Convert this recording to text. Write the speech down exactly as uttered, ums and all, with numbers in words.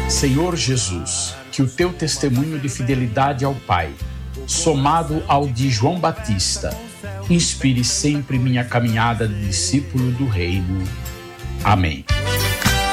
Senhor Jesus, que o teu testemunho de fidelidade ao Pai, somado ao de João Batista, inspire sempre minha caminhada de discípulo do Reino. Amém.